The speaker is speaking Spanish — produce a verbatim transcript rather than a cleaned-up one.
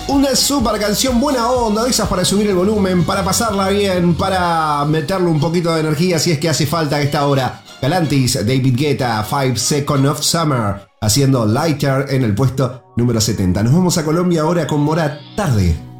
Una super canción, buena onda, de esas para subir el volumen, para pasarla bien, para meterle un poquito de energía si es que hace falta a esta hora. Galantis, David Guetta, Five Seconds of Summer, haciendo Lighter en el puesto número setenta. Nos vamos a Colombia ahora con Morat, Tarde.